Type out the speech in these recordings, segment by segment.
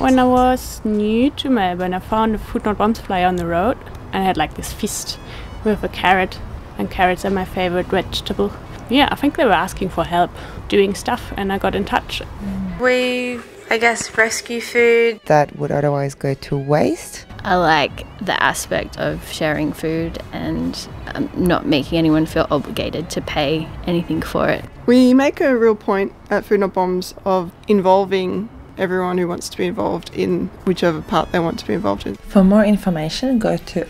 When I was new to Melbourne, I found a Food Not Bombs flyer on the road, and I had like this fist with a carrot, and carrots are my favorite vegetable. Yeah, I think they were asking for help doing stuff, and I got in touch. We, I guess, rescue food that would otherwise go to waste. I like the aspect of sharing food and not making anyone feel obligated to pay anything for it. We make a real point at Food Not Bombs of involving everyone who wants to be involved in whichever part they want to be involved in. For more information, go to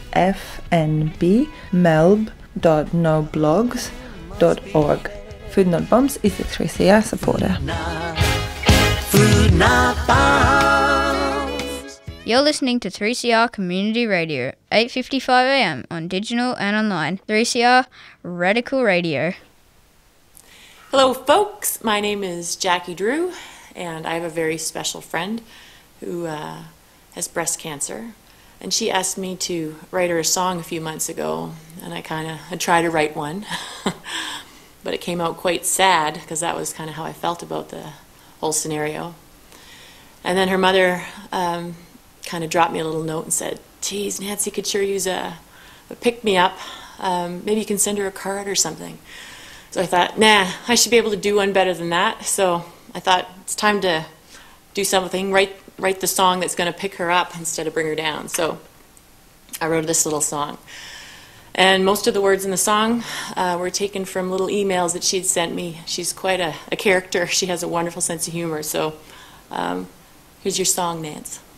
fnbmelb.noblogs.org. Food Not Bombs is a 3CR supporter. Food Not Bombs. You're listening to 3CR Community Radio, 8:55 AM on digital and online. 3CR Radical Radio. Hello folks, my name is Jackie Drew, and I have a very special friend who has breast cancer. And she asked me to write her a song a few months ago, and I tried to write one. But it came out quite sad, because that was kind of how I felt about the whole scenario. And then her mother kind of dropped me a little note and said, "Geez, Nancy could sure use a pick-me-up. Maybe you can send her a card or something." So I thought, nah, I should be able to do one better than that. So I thought it's time to do something, write the song that's going to pick her up instead of bring her down. So I wrote this little song. And most of the words in the song were taken from little emails that she'd sent me. She's quite a character. She has a wonderful sense of humor. So here's your song, Nance.